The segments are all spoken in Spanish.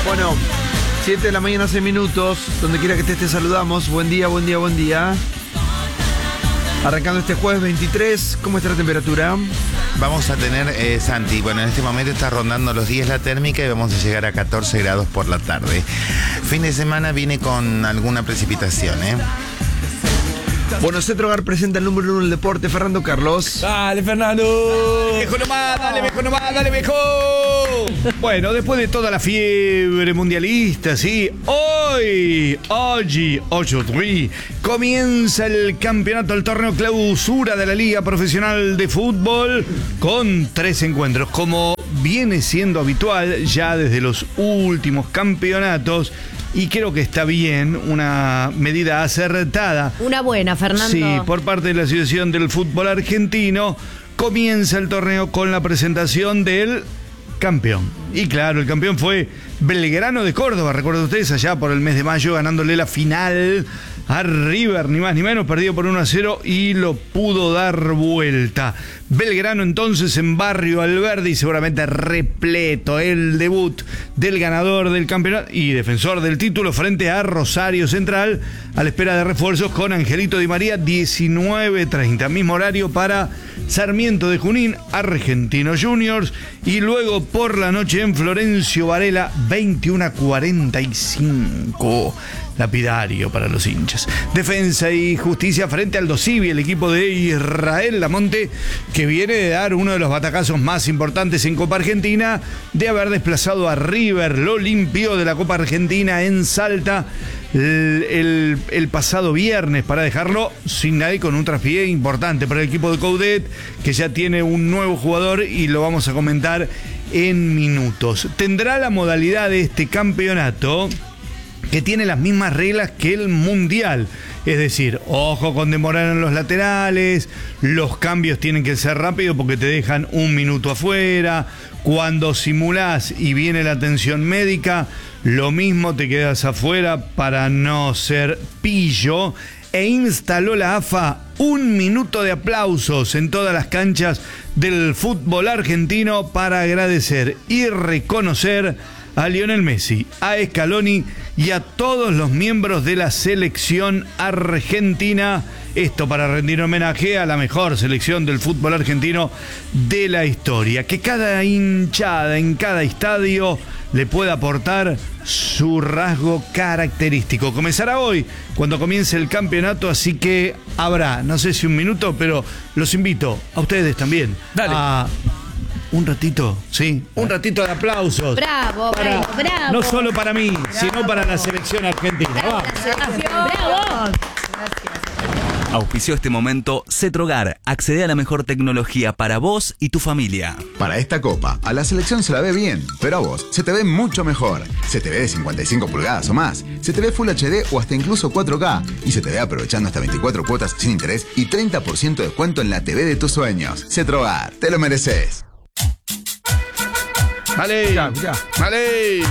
Bueno, 7 de la mañana, 6 minutos. Donde quiera que estés, te saludamos. Buen día, buen día, buen día. Arrancando este jueves 23, ¿cómo está la temperatura? Vamos a tener, Santi, bueno, en este momento está rondando los 10 la térmica y vamos a llegar a 14 grados por la tarde. Fin de semana viene con alguna precipitación, ¿eh? Bueno, Cetrogar presenta el número 1 del deporte, Fernando Carlos. Dale, Fernando. Viejo nomás, dale, viejo nomás, dale, viejo. Bueno, después de toda la fiebre mundialista, sí, hoy, 8-3, comienza el campeonato, el torneo clausura de la Liga Profesional de Fútbol con 3 encuentros, como viene siendo habitual ya desde los últimos campeonatos. Y creo que está bien, una medida acertada. Una buena, Fernando. Sí, por parte de la Asociación del Fútbol Argentino, comienza el torneo con la presentación del campeón. Y claro, el campeón fue Belgrano de Córdoba, recuerden ustedes, allá por el mes de mayo, ganándole la final a River, ni más ni menos, perdido por 1-0 y lo pudo dar vuelta. Belgrano entonces en Barrio Alberdi, seguramente repleto el debut del ganador del campeonato y defensor del título frente a Rosario Central, a la espera de refuerzos con Angelito Di María, 19:30, mismo horario para Sarmiento de Junín, Argentinos Juniors, y luego por la noche en Florencio Varela, 21:45. Lapidario para los hinchas. Defensa y Justicia frente al Dosivi, el equipo de Israel Lamonte, que viene de dar uno de los batacazos más importantes en Copa Argentina, de haber desplazado a River, lo limpió de la Copa Argentina en Salta el pasado viernes, para dejarlo sin nadie, con un traspié importante para el equipo de Coudet, que ya tiene un nuevo jugador y lo vamos a comentar en minutos. Tendrá la modalidad de este campeonato que tiene las mismas reglas que el Mundial. Es decir, ojo con demorar en los laterales, los cambios tienen que ser rápidos porque te dejan un minuto afuera, cuando simulás y viene la atención médica, lo mismo, te quedas afuera para no ser pillo. E instaló la AFA 1 minuto de aplausos en todas las canchas del fútbol argentino para agradecer y reconocer a Lionel Messi, a Scaloni y a todos los miembros de la selección argentina. Esto para rendir homenaje a la mejor selección del fútbol argentino de la historia. Que cada hinchada en cada estadio le pueda aportar su rasgo característico. Comenzará hoy, cuando comience el campeonato, así que habrá, no sé si 1 minuto, pero los invito a ustedes también. Dale. A un ratito, sí, un ratito de aplausos. Bravo, Para, bravo. no solo para mí, sino para la selección argentina. Vamos. Bravo. Auspició este momento Cetrogar. Accede a la mejor tecnología para vos y tu familia. Para esta copa, a la selección se la ve bien, pero a vos se te ve mucho mejor. Se te ve de 55 pulgadas o más, se te ve Full HD o hasta incluso 4K, y se te ve aprovechando hasta 24 cuotas sin interés y 30% de descuento en la TV de tus sueños. Cetrogar, te lo mereces. Vale, Ya. vale.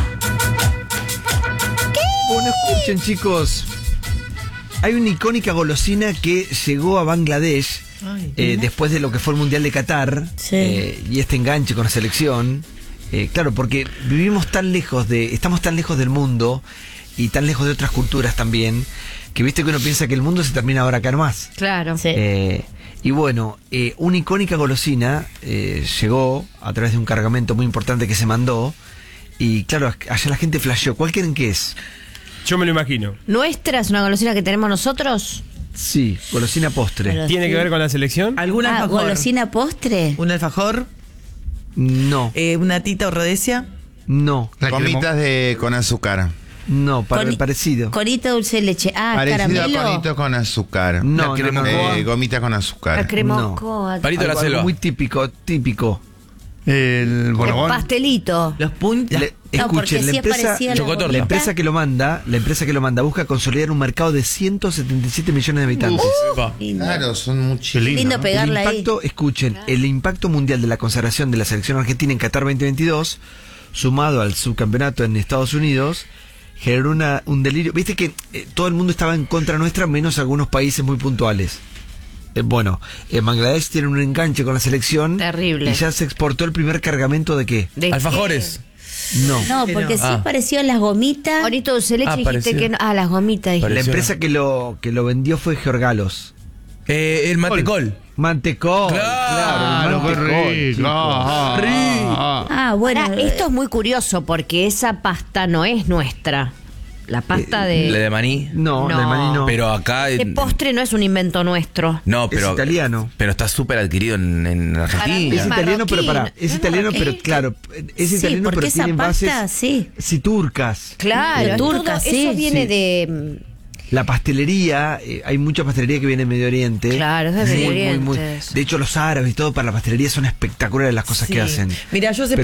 Bueno, escuchen, chicos. Hay una icónica golosina que llegó a Bangladesh después de lo que fue el Mundial de Qatar. Sí. Y este enganche con la selección. Claro, porque estamos tan lejos del mundo y tan lejos de otras culturas también, que viste que uno piensa que el mundo se termina ahora acá nomás. Claro. Sí. Y bueno, una icónica golosina llegó a través de un cargamento muy importante que se mandó. Y claro, allá la gente flasheó. ¿Cuál creen que es? Yo me lo imagino. ¿Nuestra es una golosina que tenemos nosotros? Sí, golosina postre. Pero ¿Tiene sí. que ver con la selección? ¿Algún alfajor? ¿Golosina postre? ¿Un alfajor? No, ¿Una tita o rodesia? no, Gomitas con azúcar. no, Coni- parecido. Conito dulce de leche. Parecido caramelo. a conito con azúcar. No, La no, no. Gomita con La azúcar. cremocoa. Palito de la Algo selva. muy típico. El El Borbón. pastelito. Los puntos. No, porque Escuchen, sí es parecida a la Chocotorta. la gomita. empresa que lo manda busca consolidar un mercado de 177 millones de habitantes. Lindo. Claro, son muchos. Lindo El pegarla ahí. impacto, escuchen, el impacto mundial de la consagración de la selección argentina en Qatar 2022, sumado al subcampeonato en Estados Unidos, generó un delirio. Viste que todo el mundo estaba en contra nuestra, menos algunos países muy puntuales. Bueno, Bangladesh tiene un enganche con la selección. Terrible. Y ya se exportó el primer cargamento de ¿qué? ¿De Alfajores. qué? No. No, porque sí Ah. apareció las gomitas. Ahorita dulce de leche dijiste pareció. que no. Ah, las gomitas. dijiste. La Pareció empresa que lo vendió fue Georgalos. El mantecol. Mantecol. Claro, qué rico. Ah, bueno. Ahora, esto es muy curioso porque esa pasta no es nuestra. La pasta La de... de maní. No, No. la de maní no. Pero acá. Este postre no es un invento nuestro. No, pero. Es italiano. Pero está súper adquirido en Argentina. Es italiano, pero marroquí. es italiano, pero marroquí. claro, es Sí, italiano, porque pero esa tiene pasta, bases sí. turcas. Claro, Turca, todo sí, eso viene sí. de... La pastelería, hay mucha pastelería que viene de Medio Oriente. Claro, es de Medio Oriente eso. De hecho, los árabes y todo para la pastelería son espectaculares las cosas que hacen. Mira, yo